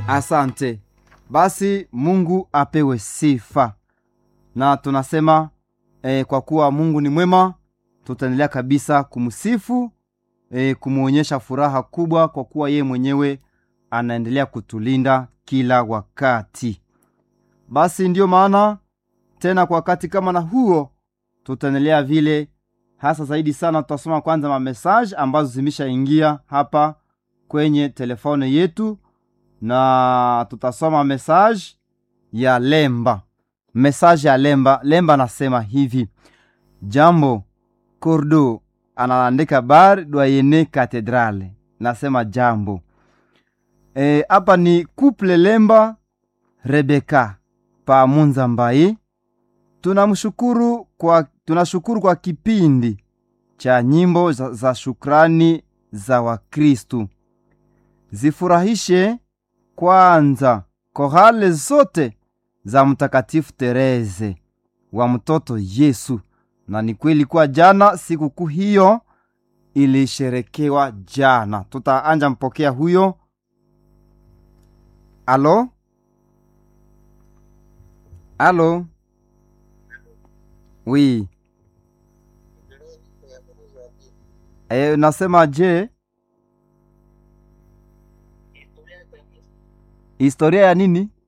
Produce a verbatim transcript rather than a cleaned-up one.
Asante. Basi Mungu apewe sifa. Na tunasema eh, kwa kuwa Mungu ni mwema, tutaendelea kabisa kumsifu, eh, kumuonyesha furaha kubwa kwa kuwa yeye mwenyewe anaendelea kutulinda kila wakati. Basi ndio maana tena kwa wakati kama na huo tutaendelea vile, hasa zaidi sana tutasoma kwanza ma message ambazo zimeshaingia hapa kwenye telefone yetu, na tutasoma message ya Lemba. Message ya Lemba. Lemba nasema hivi: jambo Kordo, anaandika bar doyene katedrale. Nasema jambo. E, hapa ni couple Lemba Rebeka pa Munza Mbai. Tunamshukuru kwa tunashukuru kwa kipindi cha nyimbo za, za shukrani za Wakristu. Zifurahishe kwanza kohale zote za Mtakatifu Tereze wa mtoto Yesu. Na ni kweli kwa jana siku hiyo ilisherekewa jana. Tutaanja mpokea huyo. Alo? Alo? Oui. Eh, nasema je? Historia ya nini?